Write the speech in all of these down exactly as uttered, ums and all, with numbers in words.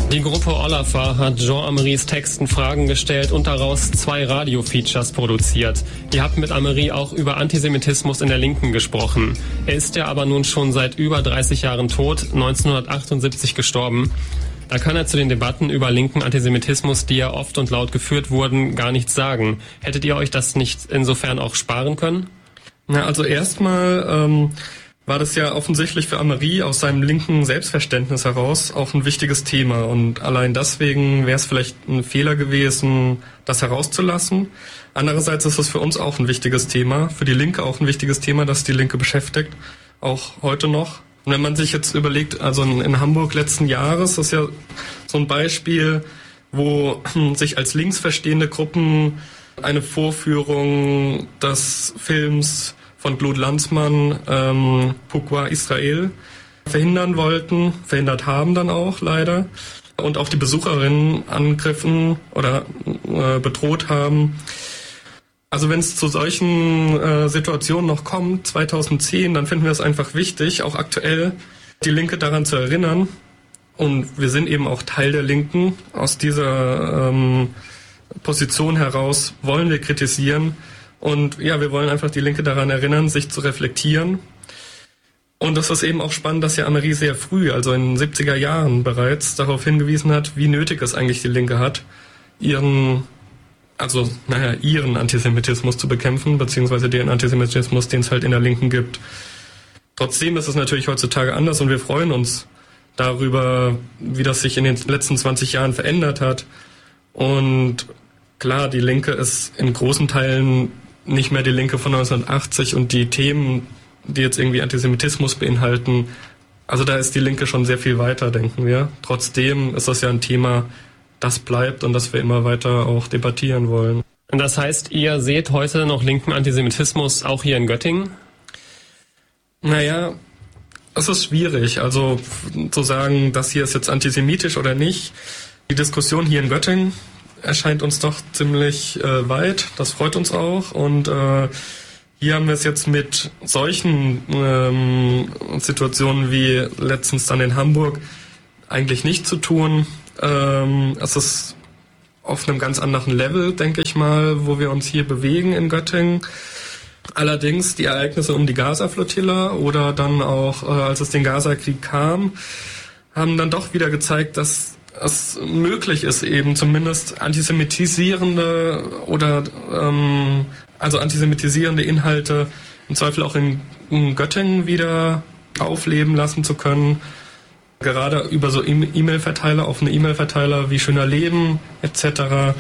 Die Gruppe Olafur hat Jean Amery's Texten Fragen gestellt und daraus zwei Radio-Features produziert. Ihr habt mit Amery auch über Antisemitismus in der Linken gesprochen. Er ist ja aber nun schon seit über dreißig Jahren tot, neunzehnhundertachtundsiebzig gestorben. Da kann er zu den Debatten über linken Antisemitismus, die ja oft und laut geführt wurden, gar nichts sagen. Hättet ihr euch das nicht insofern auch sparen können? Na, also erstmal ähm, war das ja offensichtlich für Amery aus seinem linken Selbstverständnis heraus auch ein wichtiges Thema. Und allein deswegen wäre es vielleicht ein Fehler gewesen, das herauszulassen. Andererseits ist es für uns auch ein wichtiges Thema, für die Linke auch ein wichtiges Thema, das die Linke beschäftigt, auch heute noch. Und wenn man sich jetzt überlegt, also in, in Hamburg letzten Jahres, das ist ja so ein Beispiel, wo sich als links verstehende Gruppen eine Vorführung des Films von Claude Lanzmann, ähm, Pourquoi Israel, verhindern wollten, verhindert haben dann auch leider, und auch die Besucherinnen angriffen oder äh, bedroht haben. Also wenn es zu solchen äh, Situationen noch kommt, zweitausendzehn, dann finden wir es einfach wichtig, auch aktuell die Linke daran zu erinnern. Und wir sind eben auch Teil der Linken. Aus dieser ähm, Position heraus wollen wir kritisieren. Und ja, wir wollen einfach die Linke daran erinnern, sich zu reflektieren. Und das ist eben auch spannend, dass ja Amery sehr früh, also in den siebziger Jahren bereits, darauf hingewiesen hat, wie nötig es eigentlich die Linke hat, ihren, also naja, ihren Antisemitismus zu bekämpfen, beziehungsweise den Antisemitismus, den es halt in der Linken gibt. Trotzdem ist es natürlich heutzutage anders und wir freuen uns darüber, wie das sich in den letzten zwanzig Jahren verändert hat. Und klar, die Linke ist in großen Teilen nicht mehr die Linke von neunzehnhundertachtzig und die Themen, die jetzt irgendwie Antisemitismus beinhalten, also da ist die Linke schon sehr viel weiter, denken wir. Trotzdem ist das ja ein Thema, das bleibt und das wir immer weiter auch debattieren wollen. Und das heißt, ihr seht heute noch linken Antisemitismus auch hier in Göttingen? Naja, es ist schwierig, also zu sagen, das hier ist jetzt antisemitisch oder nicht. Die Diskussion hier in Göttingen erscheint uns doch ziemlich äh, weit. Das freut uns auch. Und äh, hier haben wir es jetzt mit solchen ähm, Situationen wie letztens dann in Hamburg eigentlich nicht zu tun. Ähm, es ist auf einem ganz anderen Level, denke ich mal, wo wir uns hier bewegen in Göttingen. Allerdings die Ereignisse um die Gaza-Flottille oder dann auch, äh, als es den Gaza-Krieg kam, haben dann doch wieder gezeigt, dass es möglich ist, eben zumindest antisemitisierende oder ähm, also antisemitisierende Inhalte im Zweifel auch in, in Göttingen wieder aufleben lassen zu können. Gerade über so E-Mail-Verteiler, offene E-Mail-Verteiler wie Schöner Leben et cetera.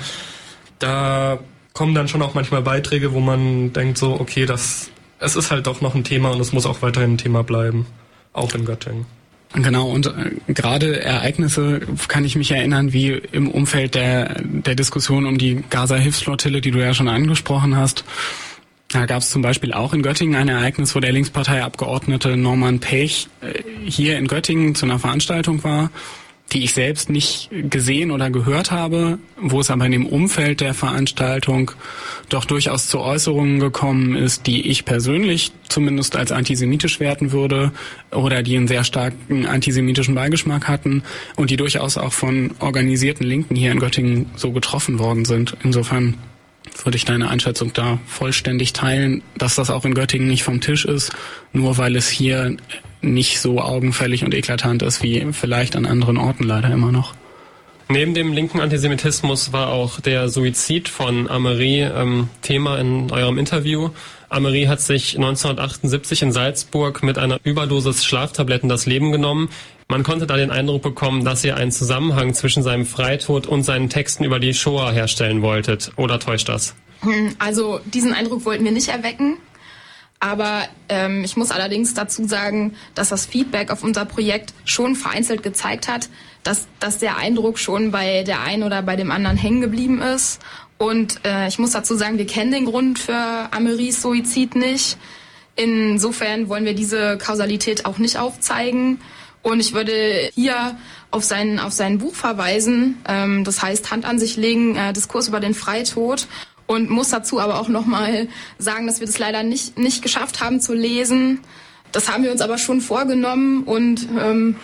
Da kommen dann schon auch manchmal Beiträge, wo man denkt so, okay, das es ist halt doch noch ein Thema und es muss auch weiterhin ein Thema bleiben, auch in Göttingen. Genau, und äh, gerade Ereignisse kann ich mich erinnern, wie im Umfeld der der Diskussion um die Gaza-Hilfsflottille, die du ja schon angesprochen hast. Da gab es zum Beispiel auch in Göttingen ein Ereignis, wo der Linksparteiabgeordnete Norman Pech äh, hier in Göttingen zu einer Veranstaltung war, die ich selbst nicht gesehen oder gehört habe, wo es aber in dem Umfeld der Veranstaltung doch durchaus zu Äußerungen gekommen ist, die ich persönlich zumindest als antisemitisch werten würde oder die einen sehr starken antisemitischen Beigeschmack hatten und die durchaus auch von organisierten Linken hier in Göttingen so getroffen worden sind. Insofern würde ich deine Einschätzung da vollständig teilen, dass das auch in Göttingen nicht vom Tisch ist, nur weil es hier nicht so augenfällig und eklatant ist wie vielleicht an anderen Orten leider immer noch. Neben dem linken Antisemitismus war auch der Suizid von Amery ähm, Thema in eurem Interview. Amery hat sich neunzehnhundertachtundsiebzig in Salzburg mit einer Überdosis Schlaftabletten das Leben genommen. Man konnte da den Eindruck bekommen, dass ihr einen Zusammenhang zwischen seinem Freitod und seinen Texten über die Shoah herstellen wolltet. Oder täuscht das? Also diesen Eindruck wollten wir nicht erwecken. Aber ähm, ich muss allerdings dazu sagen, dass das Feedback auf unser Projekt schon vereinzelt gezeigt hat, dass, dass der Eindruck schon bei der einen oder bei dem anderen hängen geblieben ist. Und äh, ich muss dazu sagen, wir kennen den Grund für Amerys Suizid nicht. Insofern wollen wir diese Kausalität auch nicht aufzeigen. Und ich würde hier auf sein, auf sein Buch verweisen, ähm, das heißt Hand an sich legen, äh, Diskurs über den Freitod. Und muss dazu aber auch nochmal sagen, dass wir das leider nicht, nicht geschafft haben zu lesen. Das haben wir uns aber schon vorgenommen und ähm,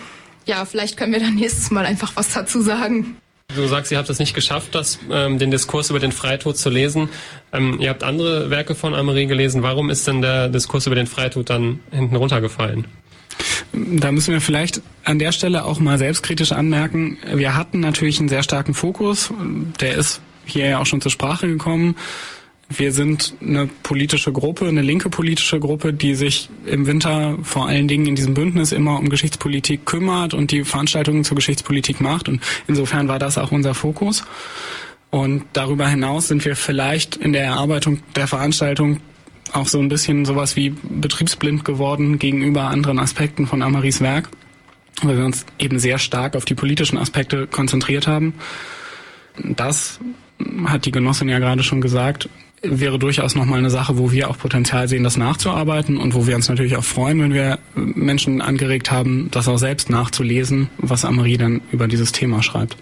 ja, vielleicht können wir dann nächstes Mal einfach was dazu sagen. Du sagst, ihr habt es nicht geschafft, das, ähm, den Diskurs über den Freitod zu lesen. Ähm, ihr habt andere Werke von Amerie gelesen. Warum ist denn der Diskurs über den Freitod dann hinten runtergefallen? Da müssen wir vielleicht an der Stelle auch mal selbstkritisch anmerken, wir hatten natürlich einen sehr starken Fokus. Der ist hier ja auch schon zur Sprache gekommen. Wir sind eine politische Gruppe, eine linke politische Gruppe, die sich im Winter vor allen Dingen in diesem Bündnis immer um Geschichtspolitik kümmert und die Veranstaltungen zur Geschichtspolitik macht. Und insofern war das auch unser Fokus. Und darüber hinaus sind wir vielleicht in der Erarbeitung der Veranstaltung auch so ein bisschen sowas wie betriebsblind geworden gegenüber anderen Aspekten von Ameries Werk, weil wir uns eben sehr stark auf die politischen Aspekte konzentriert haben. Das hat die Genossin ja gerade schon gesagt, wäre durchaus nochmal eine Sache, wo wir auch Potenzial sehen, das nachzuarbeiten und wo wir uns natürlich auch freuen, wenn wir Menschen angeregt haben, das auch selbst nachzulesen, was Amerie dann über dieses Thema schreibt.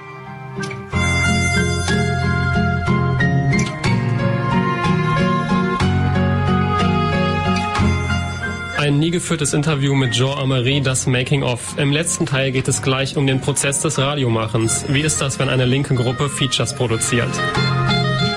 Ein nie geführtes Interview mit Jean Amerie, das Making-of. Im letzten Teil geht es gleich um den Prozess des Radiomachens. Wie ist das, wenn eine linke Gruppe Features produziert?